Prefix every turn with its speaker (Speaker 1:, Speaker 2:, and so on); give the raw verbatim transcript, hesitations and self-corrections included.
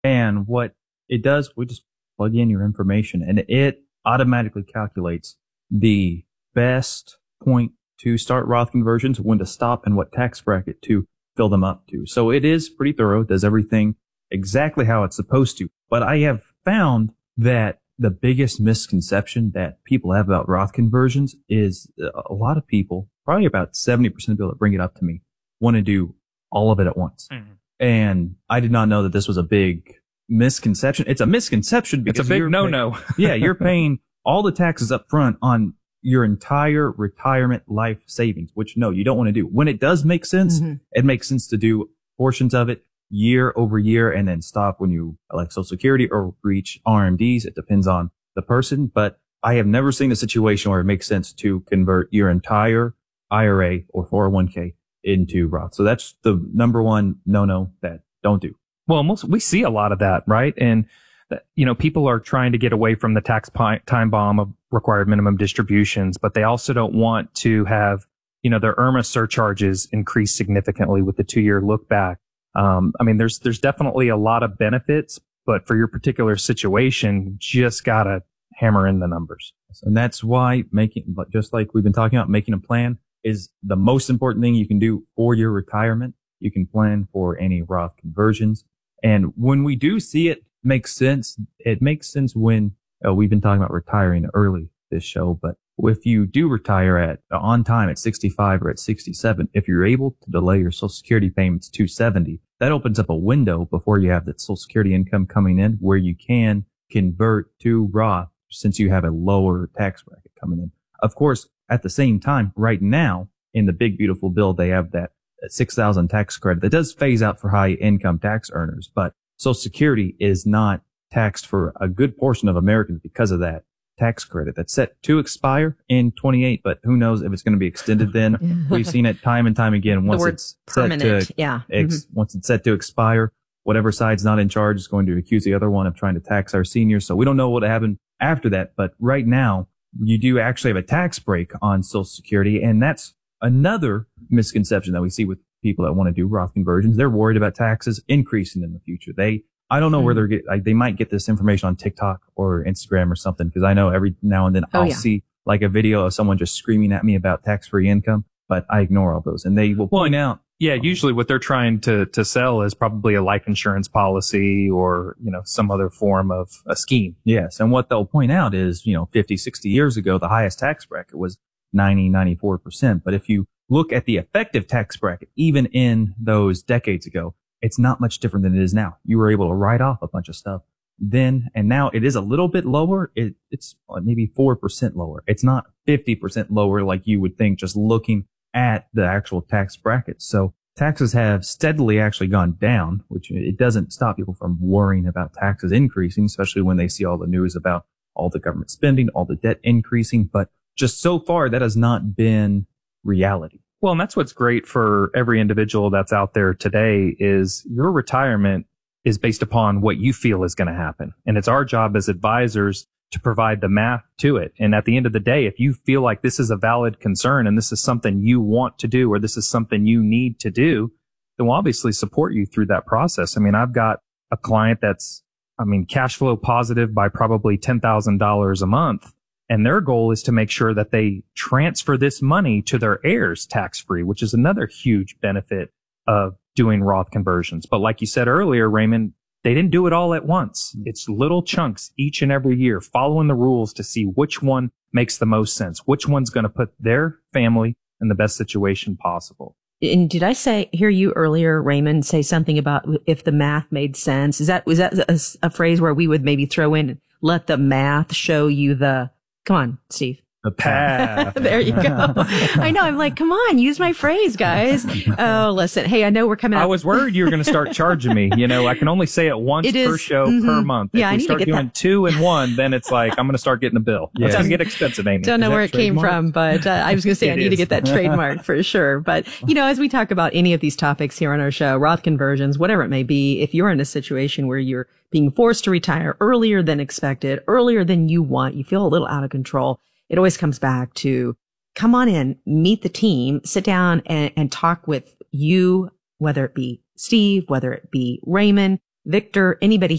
Speaker 1: And what it does, we just plug in your information and it automatically calculates the best point to start Roth conversions, when to stop, and what tax bracket to fill them up to. So it is pretty thorough, does everything exactly how it's supposed to. But I have found that the biggest misconception that people have about Roth conversions is a lot of people, probably about seventy percent of people that bring it up to me, want to do all of it at once. Mm-hmm. And I did not know that this was a big misconception. It's a misconception because
Speaker 2: it's a big no-no.
Speaker 1: Yeah, you're paying all the taxes up front on your entire retirement life savings, which no, you don't want to do. When it does make sense, mm-hmm. it makes sense to do portions of it year over year and then stop when you elect Social Security or reach R M Ds. It depends on the person, but I have never seen a situation where it makes sense to convert your entire I R A or four oh one k into Roth. So that's the number one no-no that don't do.
Speaker 2: Well, most, we see a lot of that, right? And, you know, people are trying to get away from the tax pi- time bomb of required minimum distributions, but they also don't want to have, you know, their I R M A surcharges increase significantly with the two-year look back. Um, I mean, there's, there's definitely a lot of benefits, but for your particular situation, just gotta hammer in the numbers.
Speaker 1: And that's why making, just like we've been talking about, making a plan is the most important thing you can do for your retirement. You can plan for any Roth conversions. And when we do see it make sense, it makes sense when uh, we've been talking about retiring early this show, but if you do retire at on time at sixty-five or at sixty-seven, if you're able to delay your Social Security payments to seventy, that opens up a window before you have that Social Security income coming in where you can convert to Roth since you have a lower tax bracket coming in. Of course, at the same time, right now in the big beautiful bill, they have that six thousand tax credit that does phase out for high income tax earners, but Social Security is not taxed for a good portion of Americans because of that tax credit that's set to expire in twenty-eight, but who knows if it's going to be extended then. We've seen it time and time again. Once it's
Speaker 3: permanent,
Speaker 1: set to,
Speaker 3: yeah.
Speaker 1: Ex,
Speaker 3: mm-hmm.
Speaker 1: Once it's set to expire, whatever side's not in charge is going to accuse the other one of trying to tax our seniors. So we don't know what will happen after that. But right now, you do actually have a tax break on Social Security. And that's another misconception that we see with people that want to do Roth conversions. They're worried about taxes increasing in the future. They, I don't know mm-hmm. where they're get, like, they might get this information on TikTok or Instagram or something, because I know every now and then
Speaker 3: oh,
Speaker 1: I'll
Speaker 3: yeah.
Speaker 1: see like a video of someone just screaming at me about tax-free income, but I ignore all those. And they will point
Speaker 2: well,
Speaker 1: out.
Speaker 2: Yeah, usually what they're trying to, to sell is probably a life insurance policy or, you know, some other form of a scheme.
Speaker 1: Yes. And what they'll point out is, you know, fifty, sixty years ago, the highest tax bracket was ninety, ninety-four percent. But if you look at the effective tax bracket, even in those decades ago, it's not much different than it is now. You were able to write off a bunch of stuff then, and now it is a little bit lower. It, it's maybe four percent lower. It's not fifty percent lower like you would think just looking at the actual tax bracket. So taxes have steadily actually gone down, which it doesn't stop people from worrying about taxes increasing, especially when they see all the news about all the government spending, all the debt increasing. But just so far, that has not been reality.
Speaker 2: Well, and that's what's great for every individual that's out there today is your retirement is based upon what you feel is going to happen. And it's our job as advisors to provide the math to it. And at the end of the day, if you feel like this is a valid concern and this is something you want to do or this is something you need to do, then we'll obviously support you through that process. I mean, I've got a client that's, I mean, cash flow positive by probably ten thousand dollars a month. And their goal is to make sure that they transfer this money to their heirs tax-free, which is another huge benefit of doing Roth conversions. But like you said earlier, Raymond, they didn't do it all at once. It's little chunks each and every year, following the rules to see which one makes the most sense, which one's going to put their family in the best situation possible.
Speaker 3: And did I say, hear you earlier, Raymond, say something about if the math made sense? Is that, was that a, a phrase where we would maybe throw in, let the math show you the, come on, Steve.
Speaker 1: The path.
Speaker 3: There you go. I know. I'm like, come on, use my phrase, guys. Oh, listen. Hey, I know we're coming up.
Speaker 2: I was worried you were going to start charging me. You know, I can only say it once
Speaker 3: it
Speaker 2: per
Speaker 3: is,
Speaker 2: show
Speaker 3: mm-hmm.
Speaker 2: per month.
Speaker 3: Yeah,
Speaker 2: if we
Speaker 3: I need
Speaker 2: start
Speaker 3: to get
Speaker 2: doing
Speaker 3: that.
Speaker 2: two and one, then it's like, I'm going to start getting the bill.
Speaker 1: Yes.
Speaker 2: It's going to get expensive, Amy.
Speaker 3: Don't know
Speaker 1: Is
Speaker 3: where it came
Speaker 1: trademarked?
Speaker 3: from, but uh, I was going to say I need
Speaker 2: is.
Speaker 3: to get that trademark for sure. But, you know, as we talk about any of these topics here on our show, Roth conversions, whatever it may be, if you're in a situation where you're being forced to retire earlier than expected, earlier than you want, you feel a little out of control, it always comes back to come on in, meet the team, sit down and, and talk with you, whether it be Steve, whether it be Raymond, Victor, anybody